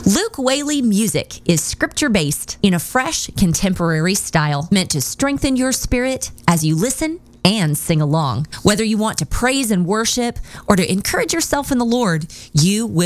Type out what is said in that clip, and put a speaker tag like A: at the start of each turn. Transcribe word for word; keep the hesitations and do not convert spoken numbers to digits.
A: Luke Whaley music is scripture-based in a fresh, contemporary style meant to strengthen your spirit as you listen and sing along. Whether you want to praise and worship or to encourage yourself in the Lord, you will